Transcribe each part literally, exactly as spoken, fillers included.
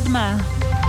sedmé.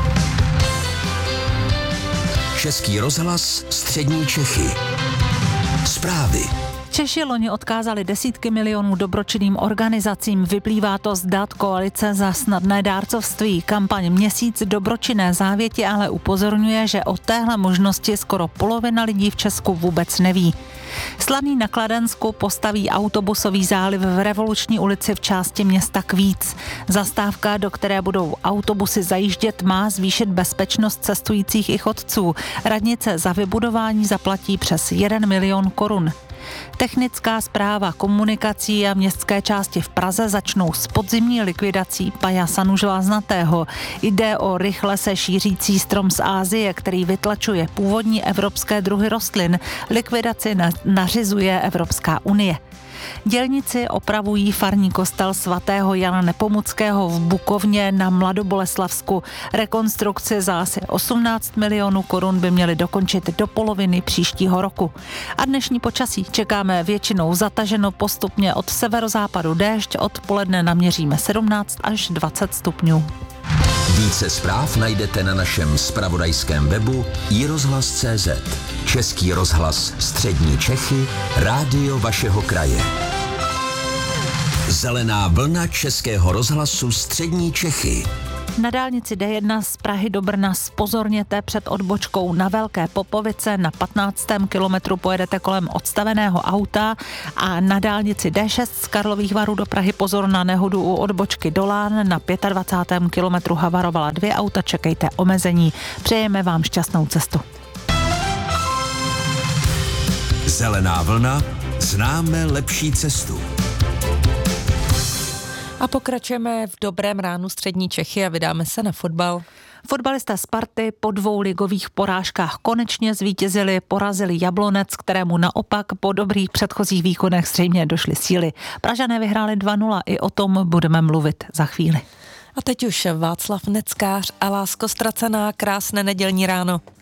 Český rozhlas Střední Čechy. Zprávy. Češi loni odkázali desítky milionů dobročinným organizacím. Vyplývá to z dat koalice za snadné dárcovství. Kampaň Měsíc dobročinné závěti ale upozorňuje, že o téhle možnosti skoro polovina lidí v Česku vůbec neví. Slaný na Kladensku postaví autobusový záliv v Revoluční ulici v části města Kvíc. Zastávka, do které budou autobusy zajíždět, má zvýšit bezpečnost cestujících i chodců. Radnice za vybudování zaplatí přes jeden milion korun. Technická správa komunikací a městské části v Praze začnou s podzimní likvidací pajasanu žláznatého. Jde o rychle se šířící strom z Asie, který vytlačuje původní evropské druhy rostlin. Likvidaci nařizuje Evropská unie. Dělníci opravují farní kostel svatého Jana Nepomuckého v Bukovně na Mladoboleslavsku. Rekonstrukci za asi osmnáct milionů korun by měli dokončit do poloviny příštího roku. A dnešní počasí čekáme většinou zataženo, postupně od severozápadu déšť, odpoledne naměříme sedmnáct až dvacet stupňů. Více zpráv najdete na našem zpravodajském webu i rozhlas tečka cé zet. Český rozhlas Střední Čechy, rádio vašeho kraje. Zelená vlna Českého rozhlasu Střední Čechy. Na dálnici D jedna z Prahy do Brna zpozorněte před odbočkou na Velké Popovice. Na patnáctém kilometru pojedete kolem odstaveného auta a na dálnici D šest z Karlových Varů do Prahy pozor na nehodu u odbočky Dolán. Na dvacátém pátém kilometru havarovala dvě auta, čekejte omezení. Přejeme vám šťastnou cestu. Zelená vlna, známe lepší cestu. A pokračujeme v dobrém ránu Střední Čechy a vydáme se na fotbal. Fotbalisté Sparty po dvou ligových porážkách konečně zvítězili, porazili Jablonec, kterému naopak po dobrých předchozích výkonech zřejmě došly síly. Pražané vyhráli dva nula, i o tom budeme mluvit za chvíli. A teď už Václav Neckář a Lásko ztracená, krásné nedělní ráno.